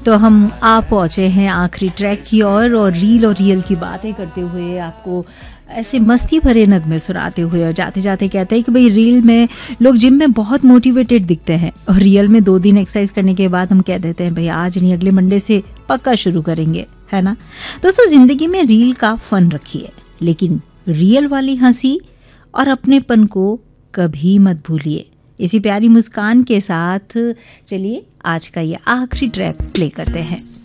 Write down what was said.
तो हम आ पहुँचे हैं आखिरी ट्रैक की ओर और रियल की बातें करते हुए आपको ऐसे मस्ती भरे नगमे सुनाते हुए और जाते जाते कहते हैं कि भाई रील में लोग जिम में बहुत मोटिवेटेड दिखते हैं और रियल में 2 दिन एक्सरसाइज करने के बाद हम कह देते हैं भाई आज नहीं अगले मंडे से पक्का शुरू करेंगे, है ना। दोस्तों जिंदगी में रील का फन रखिए, लेकिन रियल वाली हंसी और अपनेपन को कभी मत भूलिए। इसी प्यारी मुस्कान के साथ चलिए आज का ये आखिरी ट्रैक प्ले करते हैं।